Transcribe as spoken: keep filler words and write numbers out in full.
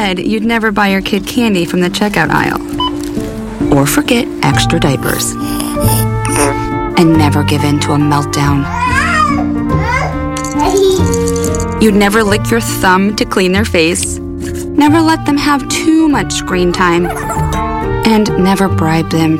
said you'd never buy your kid candy from the checkout aisle. Or forget extra diapers. And never give in to a meltdown. You'd never lick your thumb to clean their face. Never let them have too much screen time. And never bribe them